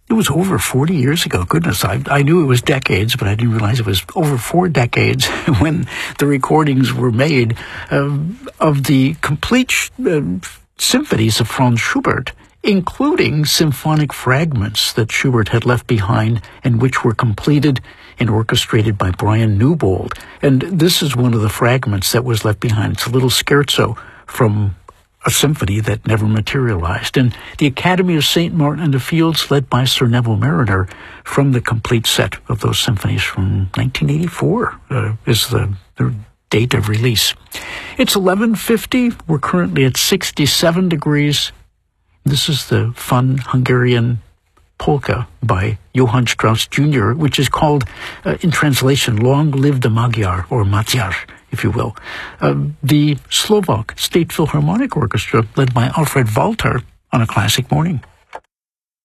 It was over 40 years ago. Goodness, I knew it was decades, but I didn't realize it was over 4 decades when the recordings were made of the complete symphonies of Franz Schubert, including symphonic fragments that Schubert had left behind and which were completed and orchestrated by Brian Newbold. And this is one of the fragments that was left behind. It's a little scherzo from a symphony that never materialized. And the Academy of St. Martin in the Fields, led by Sir Neville Marriner, from the complete set of those symphonies from 1984 is the date of release. It's 11:50. We're currently at 67 degrees. This is the fun Hungarian polka by Johann Strauss Jr., which is called, in translation, Long Live the Magyar, or Magyar, if you will. The Slovak State Philharmonic Orchestra, led by Alfred Walter, on a classic morning.